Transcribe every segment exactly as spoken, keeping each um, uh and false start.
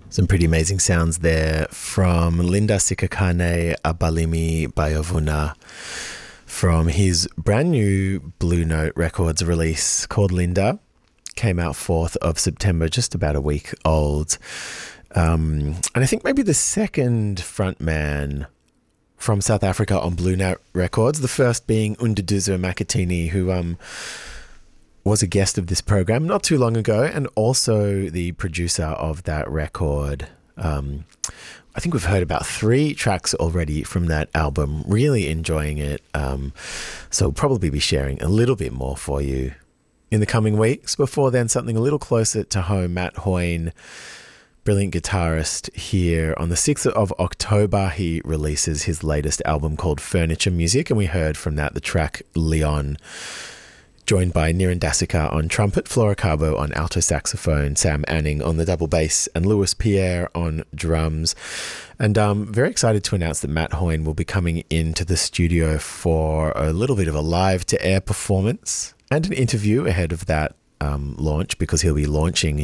Some pretty amazing sounds there from Linda Sikakane Abalimi Bayovuna from his brand new Blue Note Records release called Linda. Came out fourth of September, just about a week old. Um, and I think maybe the second frontman from South Africa on Blue Note Records, the first being Unduduzo Makatini, who um, was a guest of this program not too long ago, and also the producer of that record. Um, I think we've heard about three tracks already from that album, really enjoying it. Um, so we'll probably be sharing a little bit more for you in the coming weeks. Before then, something a little closer to home, Matt Hoyne, brilliant guitarist here. On the sixth of October, he releases his latest album called Furniture Music, and we heard from that the track Leon, joined by Niran Dasika on trumpet, Flora Cabo on alto saxophone, Sam Anning on the double bass, and Louis Pierre on drums. And I'm very excited to announce that Matt Hoyne will be coming into the studio for a little bit of a live-to-air performance and an interview ahead of that um, launch, because he'll be launching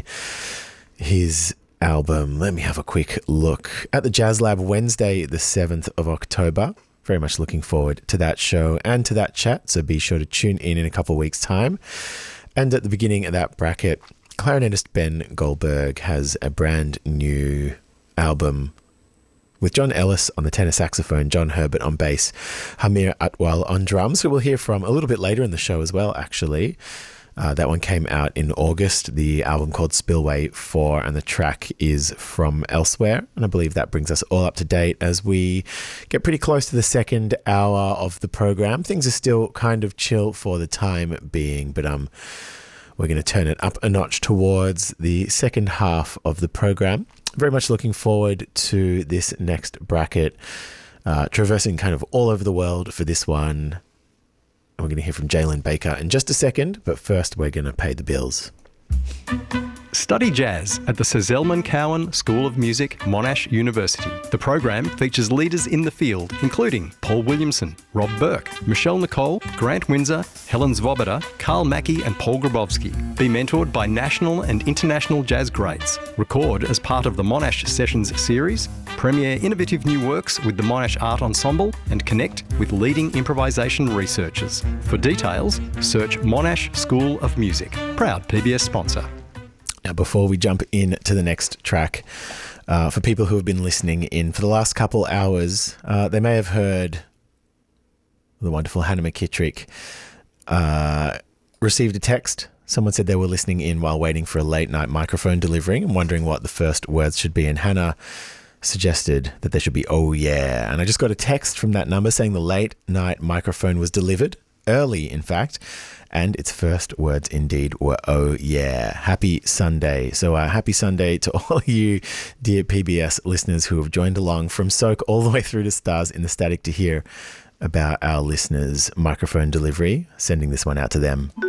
his album. Let me have a quick look at the Jazz Lab Wednesday, the seventh of October. Very much looking forward to that show and to that chat, so be sure to tune in in a couple of weeks' time. And at the beginning of that bracket, clarinetist Ben Goldberg has a brand new album with John Ellis on the tenor saxophone, John Herbert on bass, Hamir Atwal on drums, who we'll hear from a little bit later in the show as well, actually. Uh, that one came out in August, the album called Spillway four, and the track is From Elsewhere. And I believe that brings us all up to date as we get pretty close to the second hour of the program. Things are still kind of chill for the time being, but um, we're going to turn it up a notch towards the second half of the program. Very much looking forward to this next bracket, uh, traversing kind of all over the world for this one. We're going to hear from Jalen Baker in just a second, but first we're going to pay the bills. Study jazz at the Sir Zelman Cowen School of Music, Monash University. The program features leaders in the field, including Paul Williamson, Rob Burke, Michelle Nicole, Grant Windsor, Helen Svoboda, Carl Mackey and Paul Grabowski. Be mentored by national and international jazz greats. Record as part of the Monash Sessions series. Premiere innovative new works with the Monash Art Ensemble and connect with leading improvisation researchers. For details, search Monash School of Music. Proud P B S sponsor. Now, before we jump in to the next track, uh, for people who have been listening in for the last couple hours, uh, they may have heard the wonderful Hannah McKittrick uh, received a text. Someone said they were listening in while waiting for a late night microphone delivery and wondering what the first words should be. And Hannah suggested that there should be, oh yeah. And I just got a text from that number saying the late night microphone was delivered, early in fact, and its first words indeed were, oh yeah. Happy Sunday. So uh, happy Sunday to all you dear P B S listeners who have joined along from Soak all the way through to Stars in the Static to hear about our listeners' microphone delivery. Sending this one out to them.